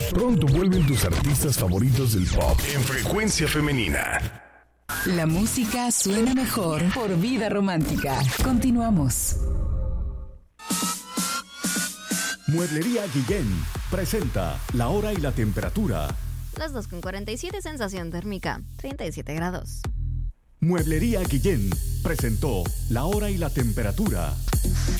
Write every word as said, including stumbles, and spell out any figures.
Pronto vuelven tus artistas favoritos del pop en Frecuencia Femenina. La música suena mejor por Vida Romántica. Continuamos. Mueblería Guillén presenta la hora y la temperatura. Las dos con cuarenta y siete, sensación térmica treinta y siete grados. Mueblería Guillén presentó la hora y la temperatura.